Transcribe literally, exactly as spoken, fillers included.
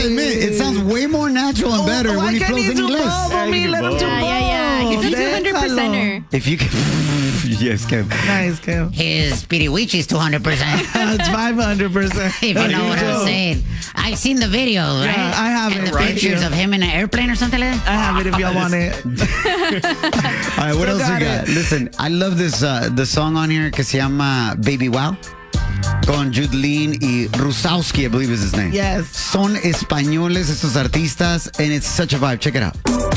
Admit, it sounds way more natural and better oh, when he can flows he in do English. both? Yeah, Me, he can let do him do both. both. Yeah, yeah, yeah. He's a two hundred percenter. If you can, yes, Kev. Nice, Kev. His Piriwichi's two hundred percent. It's five hundred percent. If you know what I'm saying. I've seen the video, right? Yeah, I have and it, the right? pictures Yeah. of him in an airplane or something like that. I have it if y'all want it. All right, what Still else got we got? it. Listen, I love this uh, the song on here que se llama Baby Wow. Con Judeline y Rusowski, I believe is his name. Yes. Son españoles estos artistas, and it's such a vibe. Check it out.